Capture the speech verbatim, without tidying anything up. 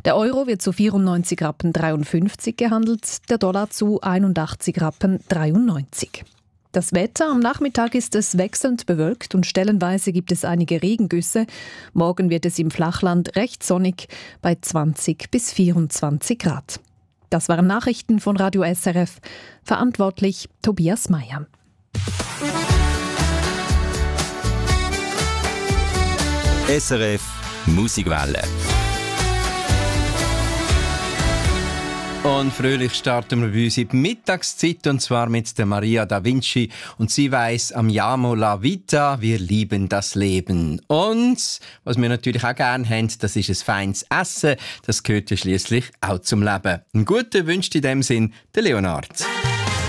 Der Euro wird zu vierundneunzig Rappen dreiundfünfzig gehandelt, der Dollar zu einundachtzig Rappen dreiundneunzig. Das Wetter: Am Nachmittag ist es wechselnd bewölkt und stellenweise gibt es einige Regengüsse. Morgen wird es im Flachland recht sonnig bei zwanzig bis vierundzwanzig Grad. Das waren Nachrichten von Radio S R F. Verantwortlich Tobias Meyer. S R F Musikwelle. Und fröhlich starten wir bei uns in die Mittagszeit, und zwar mit der Maria da Vinci. Und sie weiss Amiamo la vita, wir lieben das Leben. Und was wir natürlich auch gerne haben, das ist ein feines Essen. Das gehört ja schliesslich auch zum Leben. Einen guten wünscht in dem Sinn der Leonard.